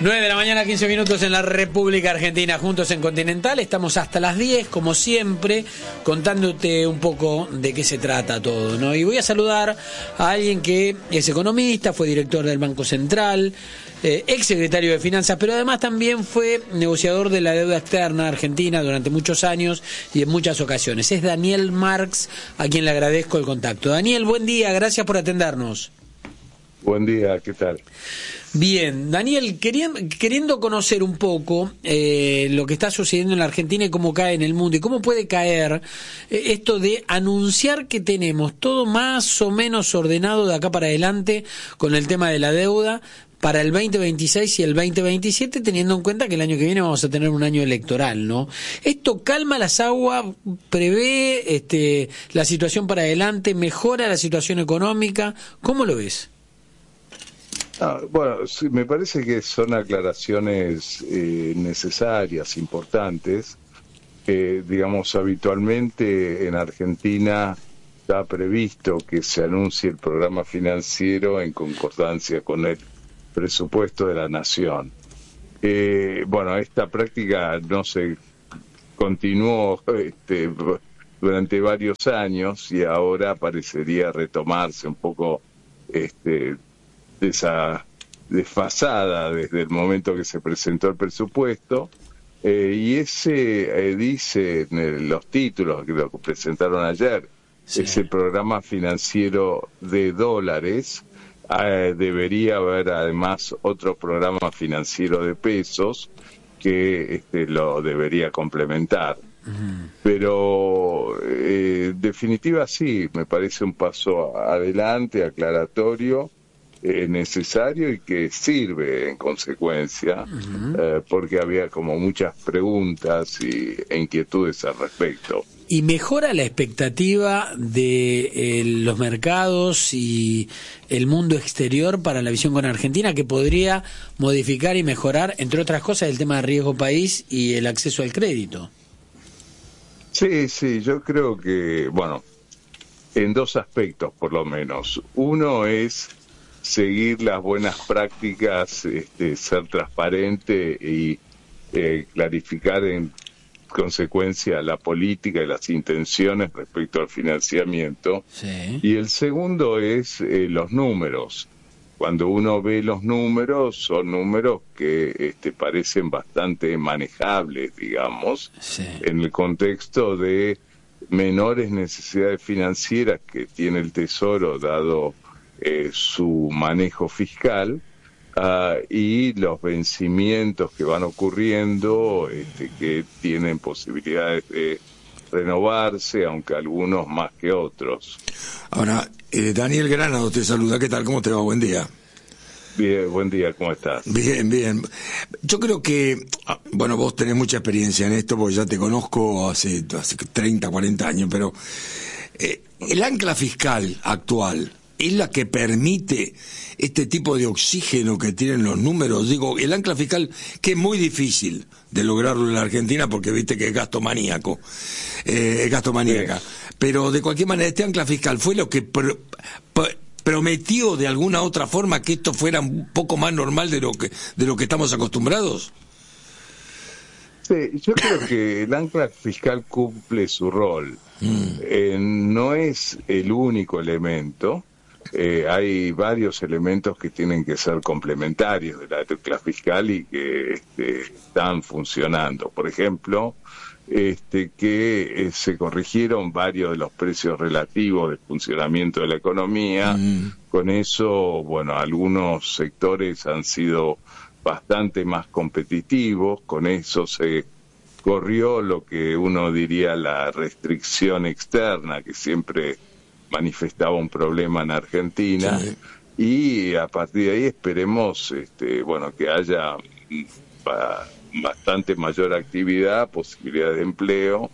9 de la mañana, 15 minutos en la República Argentina, juntos en Continental. Estamos hasta las 10, como siempre, contándote un poco de qué se trata todo, ¿no? Y voy a saludar a alguien que es economista, fue director del Banco Central, ex secretario de Finanzas, pero además también fue negociador de la deuda externa argentina durante muchos años y en muchas ocasiones. Es Daniel Marx, a quien le agradezco el contacto. Daniel, buen día, gracias por atendernos. Buen día, ¿qué tal? Bien, Daniel, queriendo conocer un poco lo que está sucediendo en la Argentina y cómo cae en el mundo y cómo puede caer esto de anunciar que tenemos todo más o menos ordenado de acá para adelante con el tema de la deuda para el 2026 y el 2027, teniendo en cuenta que el año que viene vamos a tener un año electoral, ¿no? ¿Esto calma las aguas, prevé la situación para adelante, mejora la situación económica? ¿Cómo lo ves? Bueno, sí, me parece que son aclaraciones necesarias, importantes. Digamos, habitualmente en Argentina está previsto que se anuncie el programa financiero en concordancia con el presupuesto de la Nación. Bueno, esta práctica no se continuó durante varios años y ahora parecería retomarse un poco desfasada desde el momento que se presentó el presupuesto, y ese dice en los títulos que lo presentaron ayer, sí, ese programa financiero de dólares. Debería haber además otro programa financiero de pesos que lo debería complementar. Pero definitiva sí, me parece un paso adelante, aclaratorio, necesario y que sirve en consecuencia, porque había como muchas preguntas e inquietudes al respecto. ¿Y mejora la expectativa de los mercados y el mundo exterior para la visión con Argentina, que podría modificar y mejorar, entre otras cosas, el tema de riesgo país y el acceso al crédito? Sí, yo creo que, bueno, en dos aspectos por lo menos. Uno es seguir las buenas prácticas, ser transparente y clarificar en consecuencia la política y las intenciones respecto al financiamiento. Sí. Y el segundo es los números. Cuando uno ve los números, son números que parecen bastante manejables, digamos, sí, en el contexto de menores necesidades financieras que tiene el Tesoro dado su manejo fiscal, y los vencimientos que van ocurriendo, que tienen posibilidades de renovarse, aunque algunos más que otros. Ahora, Daniel Granado te saluda, ¿qué tal? ¿Cómo te va? Buen día. Bien, buen día, ¿cómo estás? Bien. Yo creo que, bueno, vos tenés mucha experiencia en esto, porque ya te conozco hace 30, 40 años, pero el ancla fiscal actual es la que permite este tipo de oxígeno que tienen los números. Digo, el ancla fiscal, que es muy difícil de lograrlo en la Argentina porque viste que es gasto maníaca. Sí. Pero de cualquier manera, este ancla fiscal fue lo que prometió de alguna otra forma que esto fuera un poco más normal de lo que estamos acostumbrados. Sí, yo creo que el ancla fiscal cumple su rol. No es el único elemento. Hay varios elementos que tienen que ser complementarios de la ancla fiscal y que están funcionando. Por ejemplo, que se corrigieron varios de los precios relativos del funcionamiento de la economía. Con eso, bueno, algunos sectores han sido bastante más competitivos. Con eso se corrió lo que uno diría la restricción externa, que siempre manifestaba un problema en Argentina. Sí. Y a partir de ahí esperemos que haya bastante mayor actividad, posibilidad de empleo,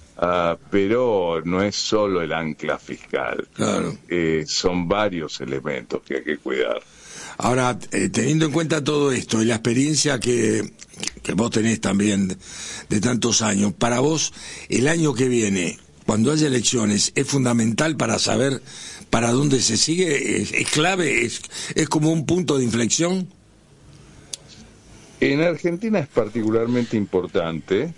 pero no es solo el ancla fiscal. Claro. Son varios elementos que hay que cuidar. Ahora, teniendo en cuenta todo esto y la experiencia que vos tenés también de tantos años, para vos el año que viene, cuando haya elecciones, es fundamental para saber para dónde se sigue, es clave, es como un punto de inflexión. En Argentina es particularmente importante.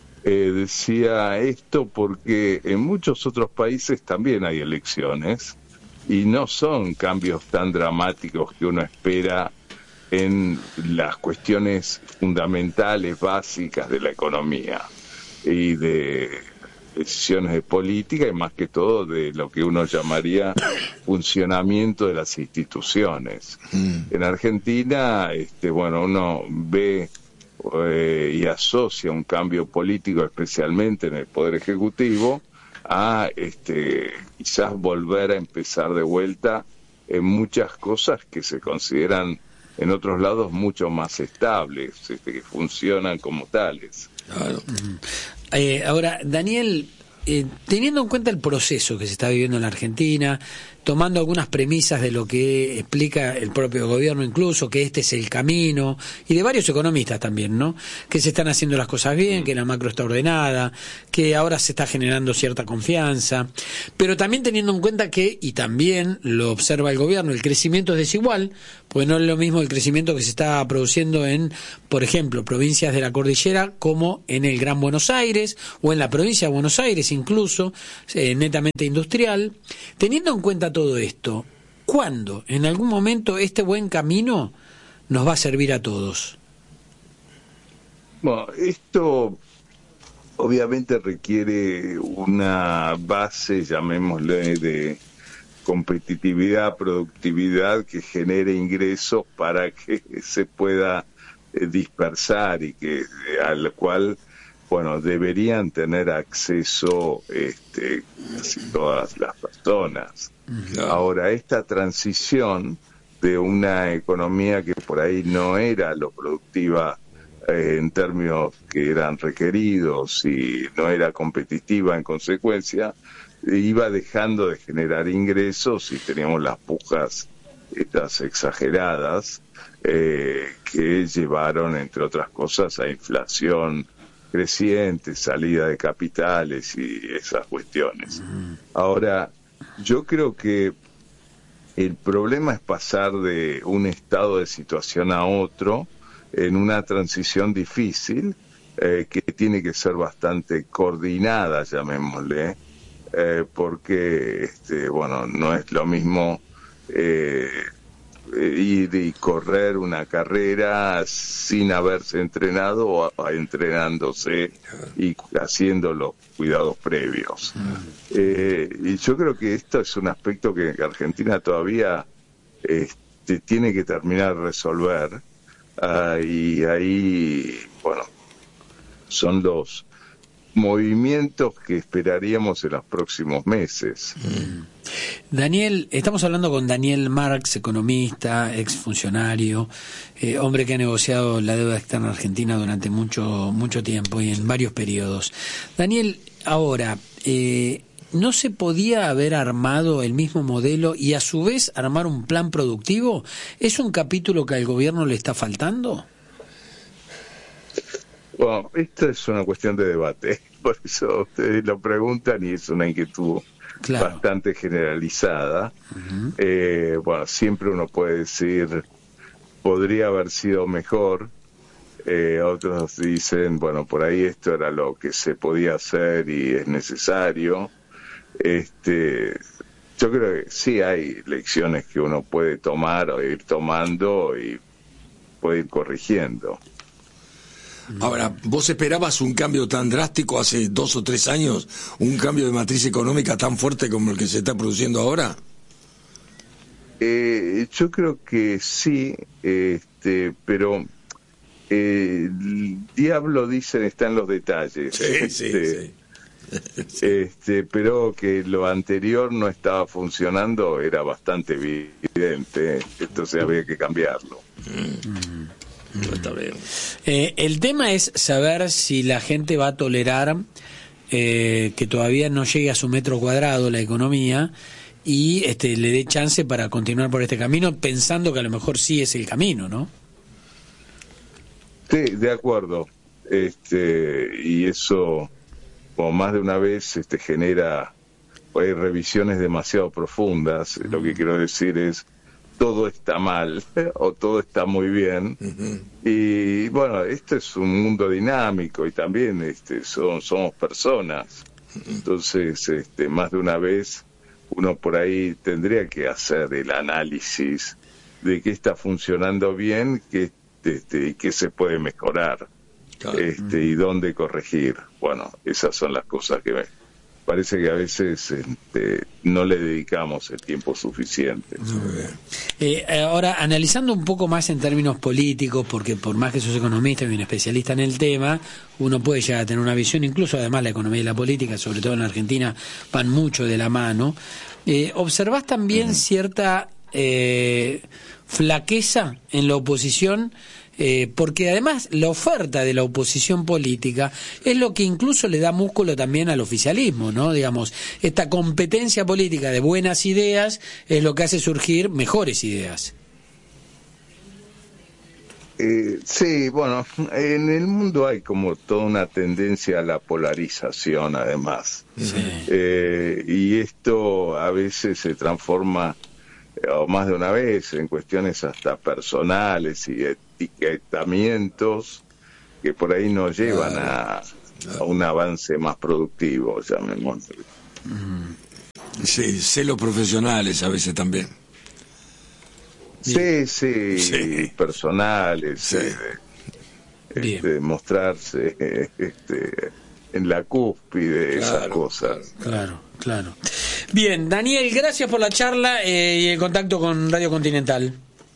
Decía esto porque en muchos otros países también hay elecciones y no son cambios tan dramáticos que uno espera en las cuestiones fundamentales, básicas de la economía y de decisiones de política y más que todo de lo que uno llamaría funcionamiento de las instituciones. En Argentina, bueno, uno ve y asocia un cambio político, especialmente en el Poder Ejecutivo, a quizás volver a empezar de vuelta en muchas cosas que se consideran en otros lados mucho más estables, que funcionan como tales. Claro. Ahora, Daniel, teniendo en cuenta el proceso que se está viviendo en la Argentina, tomando algunas premisas de lo que explica el propio gobierno incluso, que este es el camino, y de varios economistas también, ¿no? Que se están haciendo las cosas bien, que la macro está ordenada, que ahora se está generando cierta confianza, pero también teniendo en cuenta que, y también lo observa el gobierno, el crecimiento es desigual, pues no es lo mismo el crecimiento que se está produciendo en, por ejemplo, provincias de la cordillera como en el Gran Buenos Aires, o en la provincia de Buenos Aires incluso, netamente industrial. Teniendo en cuenta todo esto, ¿cuándo, en algún momento, este buen camino nos va a servir a todos? Bueno, esto obviamente requiere una base, llamémosle, de competitividad, productividad que genere ingresos para que se pueda dispersar y que al cual, bueno, deberían tener acceso casi todas las personas. Claro. Ahora, esta transición de una economía que por ahí no era lo productiva en términos que eran requeridos y no era competitiva en consecuencia, iba dejando de generar ingresos y teníamos las pujas estas exageradas que llevaron, entre otras cosas, a inflación creciente, salida de capitales y esas cuestiones. Ahora, yo creo que el problema es pasar de un estado de situación a otro en una transición difícil que tiene que ser bastante coordinada, llamémosle, porque bueno, no es lo mismo ir y correr una carrera sin haberse entrenado o entrenándose y haciendo los cuidados previos. Y yo creo que esto es un aspecto que Argentina todavía tiene que terminar de resolver, y ahí, bueno, son los movimientos que esperaríamos en los próximos meses. Daniel, estamos hablando con Daniel Marx, economista, exfuncionario, hombre que ha negociado la deuda externa argentina durante mucho tiempo y en varios periodos. Daniel, ahora, ¿no se podía haber armado el mismo modelo y a su vez armar un plan productivo? ¿Es un capítulo que al gobierno le está faltando? Bueno, esto es una cuestión de debate, por eso ustedes lo preguntan y es una inquietud bastante generalizada. Bueno, siempre uno puede decir, podría haber sido mejor, otros dicen, bueno, por ahí esto era lo que se podía hacer y es necesario. Yo creo que sí hay lecciones que uno puede tomar o ir tomando y puede ir corrigiendo. Ahora, ¿vos esperabas un cambio tan drástico hace 2 o 3 años? ¿Un cambio de matriz económica tan fuerte como el que se está produciendo ahora? Yo creo que sí, pero el diablo, dicen, está en los detalles. Sí. Pero que lo anterior no estaba funcionando era bastante evidente, entonces había que cambiarlo. Está bien. El tema es saber si la gente va a tolerar que todavía no llegue a su metro cuadrado la economía y le dé chance para continuar por este camino, pensando que a lo mejor sí es el camino, ¿no? Sí, de acuerdo. Y eso, como más de una vez, genera revisiones demasiado profundas. Lo que quiero decir es, todo está mal o todo está muy bien. Y bueno, esto es un mundo dinámico y también somos personas. Entonces, más de una vez uno por ahí tendría que hacer el análisis de qué está funcionando bien, y qué se puede mejorar, Claro. y dónde corregir. Bueno, esas son las cosas que parece que a veces no le dedicamos el tiempo suficiente. Ahora, analizando un poco más en términos políticos, porque por más que sos economista y un especialista en el tema, uno puede llegar a tener una visión, incluso además la economía y la política, sobre todo en Argentina, van mucho de la mano. ¿Observás también cierta flaqueza en la oposición? Porque además la oferta de la oposición política es lo que incluso le da músculo también al oficialismo, ¿no? Digamos, esta competencia política de buenas ideas es lo que hace surgir mejores ideas. Sí, bueno, en el mundo hay como toda una tendencia a la polarización, además. Sí. Y esto a veces se transforma, o más de una vez, en cuestiones hasta personales y etiquetamientos que por ahí nos llevan a un avance más productivo, llamémoslo. Sí, celos profesionales a veces también. Sí, personales, Sí. de mostrarse en la cúspide, esas cosas. Claro. Bien, Daniel, gracias por la charla y el contacto con Radio Continental.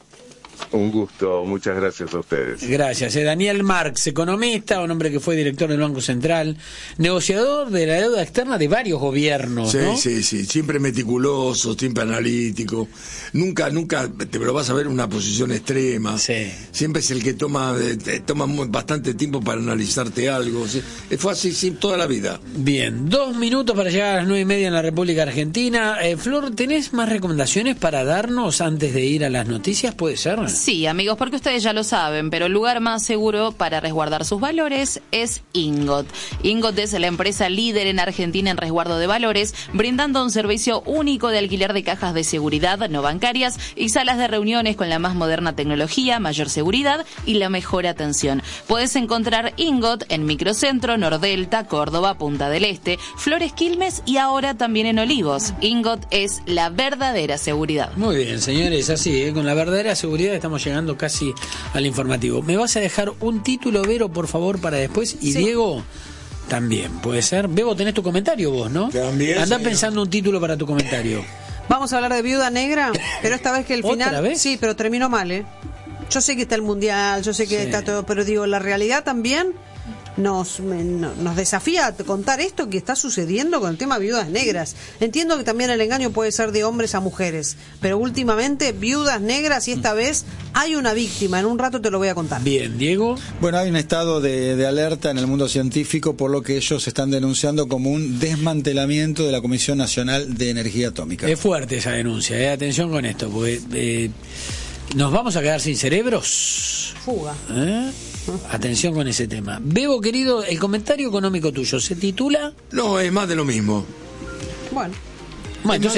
Un gusto, muchas gracias a ustedes. Gracias. Daniel Marx, economista, un hombre que fue director del Banco Central, negociador de la deuda externa de varios gobiernos, Sí, ¿no? sí, siempre meticuloso, siempre analítico. Nunca te lo vas a ver en una posición extrema. Sí. Siempre es el que toma bastante tiempo para analizarte algo. ¿Sí? Fue así toda la vida. Bien, 2 minutos para llegar a las 9:30 en la República Argentina. Flor, ¿tenés más recomendaciones para darnos antes de ir a las noticias? ¿Puede ser? Sí, amigos, porque ustedes ya lo saben, pero el lugar más seguro para resguardar sus valores es Ingot. Ingot es la empresa líder en Argentina en resguardo de valores, brindando un servicio único de alquiler de cajas de seguridad no bancarias y salas de reuniones con la más moderna tecnología, mayor seguridad y la mejor atención. Puedes encontrar Ingot en Microcentro, Nordelta, Córdoba, Punta del Este, Flores, Quilmes y ahora también en Olivos. Ingot es la verdadera seguridad. Muy bien, señores, así, con la verdadera seguridad estamos llegando casi al informativo. ¿Me vas a dejar un título, Vero, por favor, para después? Y Sí. Diego, también, puede ser. Bebo, tenés tu comentario vos, ¿no? También, Andá señor. pensando un título para tu comentario. Vamos a hablar de Viuda Negra, pero esta vez que el ¿Otra final... vez? Sí, pero terminó mal, ¿eh? Yo sé que está el Mundial, yo sé que Sí. está todo, pero digo, la realidad también nos desafía a contar esto que está sucediendo con el tema Viudas Negras. Entiendo que también el engaño puede ser de hombres a mujeres, pero últimamente Viudas Negras y esta vez hay una víctima. En un rato te lo voy a contar. Bien, Diego. Bueno, hay un estado de alerta en el mundo científico por lo que ellos están denunciando como un desmantelamiento de la Comisión Nacional de Energía Atómica. Es fuerte esa denuncia, atención con esto, porque nos vamos a quedar sin cerebros. Fuga. Atención con ese tema. Bebo, querido, el comentario económico tuyo se titula... No, es más de lo mismo. Bueno. Bueno, Es más